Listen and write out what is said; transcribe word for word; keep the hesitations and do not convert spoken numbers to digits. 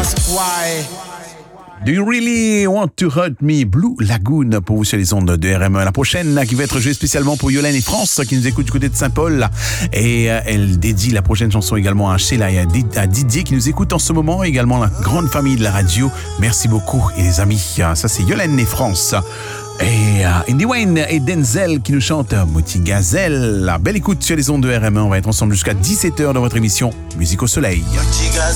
ask why. Do you really want to hurt me? Blue Lagoon pour vous sur les ondes de R M E. La prochaine qui va être jouée spécialement pour Yolène et France qui nous écoutent du côté de Saint-Paul. Et euh, elle dédie la prochaine chanson également à Sheila et à Didier qui nous écoute en ce moment. Également la grande famille de la radio. Merci beaucoup et les amis. Ça c'est Yolène et France. Et euh, Indy Wayne et Denzel qui nous chantent Moti Gazelle. Belle écoute sur les ondes de R M E. On va être ensemble jusqu'à dix-sept heures dans votre émission Musique au Soleil. Moti Gazelle.